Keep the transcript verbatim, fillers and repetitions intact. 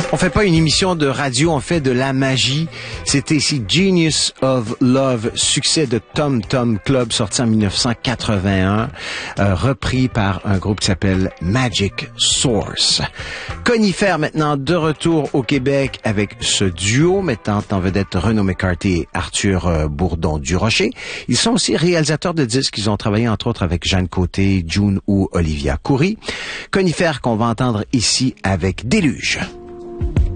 On fait pas une émission de radio, on fait de la magie. C'était ici Genius of Love, succès de Tom Tom Club, sorti en dix-neuf cent quatre-vingt-un, euh, repris par un groupe qui s'appelle Magic Source. Conifère maintenant de retour au Québec avec ce duo mettant en vedette Renaud McCarthy et Arthur euh, Bourdon-Durocher. Ils sont aussi réalisateurs de disques. Ils ont travaillé entre autres avec Jeanne Côté, June ou Olivia Coury. Conifère qu'on va entendre ici avec Déluge.